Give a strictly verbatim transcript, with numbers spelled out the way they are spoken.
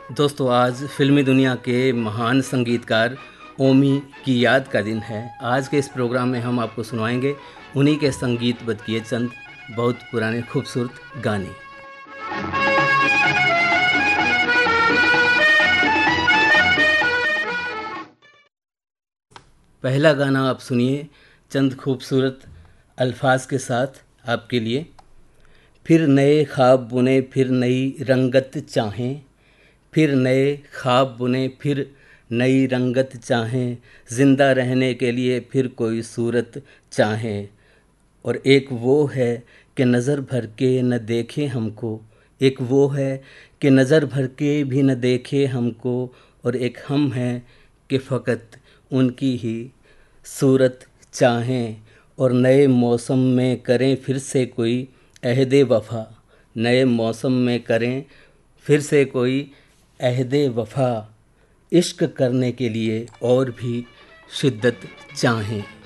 दोस्तों, आज फिल्मी दुनिया के महान संगीतकार ओमी की याद का दिन है। आज के इस प्रोग्राम में हम आपको सुनाएंगे उन्हीं के संगीतबद्ध किए चंद बहुत पुराने खूबसूरत गाने। पहला गाना आप सुनिए चंद खूबसूरत अल्फाज के साथ आपके लिए। फिर नए ख्वाब बुने फिर नई रंगत चाहें, फिर नए ख्वाब बुने फिर नई रंगत चाहें, ज़िंदा रहने के लिए फिर कोई सूरत चाहें। और एक वो है कि नज़र भर के न देखे हमको, एक वो है कि नज़र भर के भी न देखे हमको, और एक हम हैं कि फ़कत उनकी ही सूरत चाहें। और नए मौसम में करें फिर से कोई अहद वफ़ा, नए मौसम में करें फिर से कोई अहद वफ़ा, इश्क करने के लिए और भी शिद्दत चाहें।